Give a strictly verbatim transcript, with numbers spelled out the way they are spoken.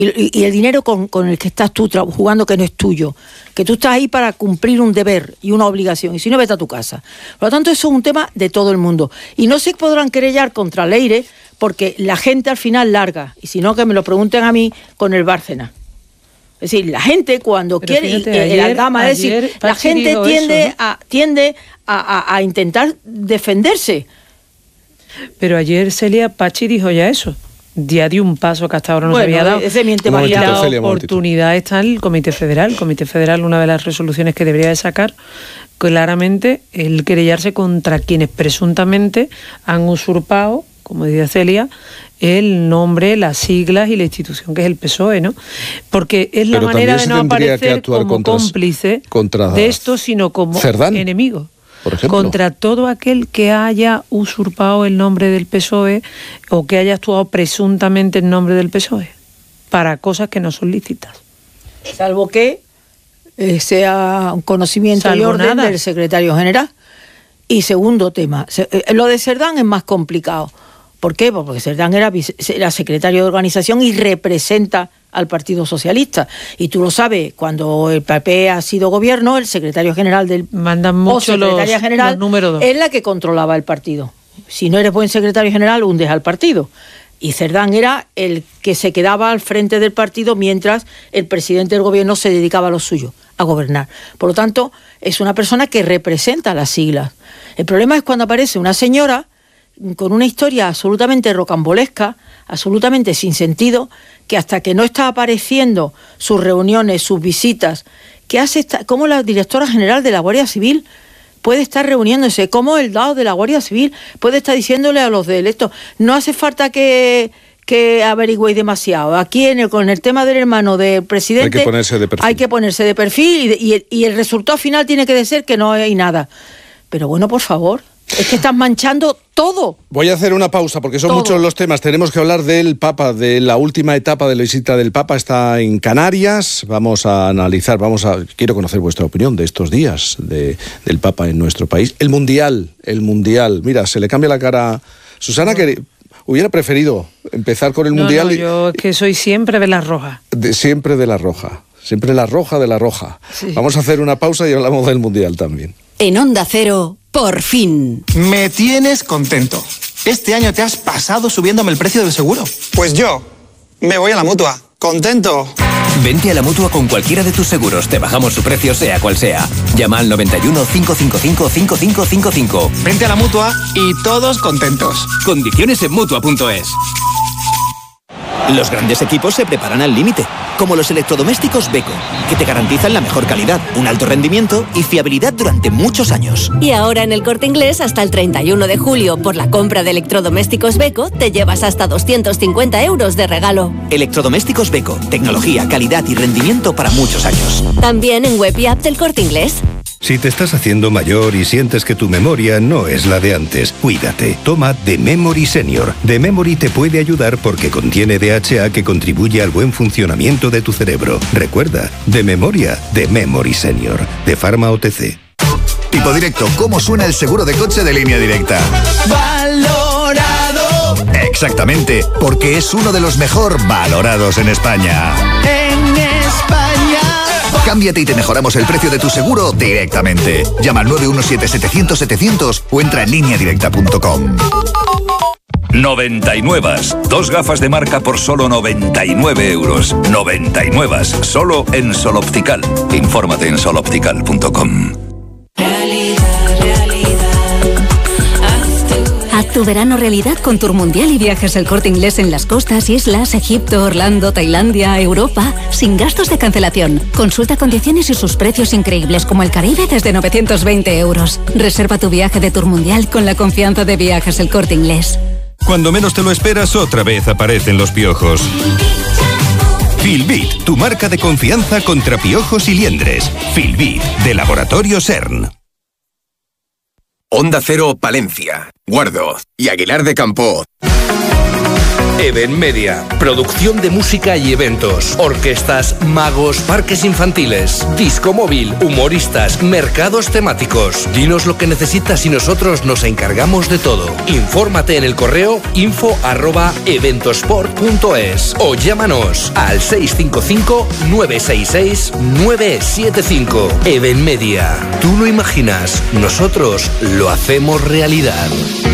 Y, y el dinero con, con el que estás tú tra- jugando que no es tuyo, que tú estás ahí para cumplir un deber y una obligación, y si no, vete a tu casa. Por lo tanto, eso es un tema de todo el mundo. Y no se podrán querellar contra Leire porque la gente al final larga, y si no, que me lo pregunten a mí con el Bárcenas. Es decir, la gente cuando Pero quiere, fíjate, y, eh, ayer, el algama, es decir, ayer la Pachi gente dijo tiende, eso, ¿no? a, tiende a, a, a intentar defenderse. Pero ayer Celia Pachi dijo ya eso. Ya dio un paso que hasta ahora no Bueno, se había dado. ese miente Y María. la Celia, un oportunidad está en el Comité Federal. El Comité Federal, una de las resoluciones que debería de sacar claramente, el querellarse contra quienes presuntamente han usurpado, como decía Celia, el nombre, las siglas y la institución que es el P S O E, ¿no? Porque es la Pero manera también de se no tendría que aparecer actuar como contra- cómplice contra de esto, sino como Cerdán, enemigo. por ejemplo. Contra todo aquel que haya usurpado el nombre del P S O E o que haya actuado presuntamente en nombre del P S O E para cosas que no son lícitas. Salvo que eh, sea un conocimiento Salvo y orden nada. del secretario general. Y segundo tema, se, eh, lo de Cerdán es más complicado. ¿Por qué? Porque Cerdán era, vice- era secretario de organización y representa al Partido Socialista. Y tú lo sabes, cuando el P P ha sido gobierno, el secretario general del Mandan o mucho los, secretaria general los números dos. es la que controlaba el partido. Si no eres buen secretario general, hundes al partido. Y Cerdán era el que se quedaba al frente del partido mientras el presidente del gobierno se dedicaba a lo suyo, a gobernar. Por lo tanto, es una persona que representa las siglas. El problema es cuando aparece una señora con una historia absolutamente rocambolesca, absolutamente sin sentido, que hasta que no está apareciendo sus reuniones, sus visitas, que hace esta, como la directora general de la Guardia Civil puede estar reuniéndose, como el D A O de la Guardia Civil puede estar diciéndole a los de electos, no hace falta que, que averigüéis demasiado. Aquí en el, con el tema del hermano del presidente Hay que ponerse de perfil. hay que ponerse de perfil y, de- y el, y el resultado final tiene que ser que no hay nada. Pero bueno, por favor, es que estás manchando todo. Voy a hacer una pausa porque son Todo. muchos los temas. Tenemos que hablar del Papa, de la última etapa de la visita del Papa. Está en Canarias. Vamos a analizar, vamos a quiero conocer vuestra opinión de estos días de, del Papa en nuestro país. El Mundial, el Mundial. Mira, se le cambia la cara. Susana, que hubiera preferido empezar con el No, Mundial no, y- yo es que soy siempre de las rojas. de, siempre de la roja. Siempre la roja de la roja. Sí. Vamos a hacer una pausa y hablamos del Mundial también. En Onda Cero, por fin. Me tienes contento. Este año te has pasado subiéndome el precio del seguro. Pues yo me voy a la Mutua. Contento. Vente a la Mutua con cualquiera de tus seguros. Te bajamos su precio sea cual sea. Llama al noventa y uno, cinco cinco cinco, cinco cinco cinco cinco. Vente a la Mutua y todos contentos. Condiciones en Mutua punto es. Los grandes equipos se preparan al límite, como los electrodomésticos Beko, que te garantizan la mejor calidad, un alto rendimiento y fiabilidad durante muchos años. Y ahora en el Corte Inglés, hasta el treinta y uno de julio, por la compra de electrodomésticos Beko, te llevas hasta doscientos cincuenta euros de regalo. Electrodomésticos Beko, tecnología, calidad y rendimiento para muchos años. También en web y app del Corte Inglés. Si te estás haciendo mayor y sientes que tu memoria no es la de antes, cuídate. Toma The Memory Senior. The Memory te puede ayudar porque contiene D H A que contribuye al buen funcionamiento de tu cerebro. Recuerda, de memoria, The Memory Senior. De Pharma O T C. Tipo directo, ¿cómo suena el seguro de coche de Línea Directa? ¡Valorado! Exactamente, porque es uno de los mejor valorados en España. En España. Cámbiate y te mejoramos el precio de tu seguro directamente. Llama al nueve uno siete, setecientos, setecientos o entra en línea directa punto com. noventa y nueve. Dos gafas de marca por solo noventa y nueve euros. noventa y nueve. Solo en Sol Optical. Infórmate en sol optical punto com. Haz tu verano realidad con Tour Mundial y viajes El Corte Inglés en las costas, islas, Egipto, Orlando, Tailandia, Europa, sin gastos de cancelación. Consulta condiciones y sus precios increíbles como el Caribe desde novecientos veinte euros. Reserva tu viaje de Tour Mundial con la confianza de Viajes El Corte Inglés. Cuando menos te lo esperas, otra vez aparecen los piojos. Filbit, tu marca de confianza contra piojos y liendres. Filbit, de Laboratorio CERN. Onda Cero Palencia, Guardo y Aguilar de Campo. Even Media. Producción de música y eventos. Orquestas, magos, parques infantiles, disco móvil, humoristas, mercados temáticos. Dinos lo que necesitas y nosotros nos encargamos de todo. Infórmate en el correo info arroba eventosport punto es o llámanos al seis cinco cinco, nueve seis seis, nueve siete cinco. Even Media. Tú lo imaginas, nosotros lo hacemos realidad.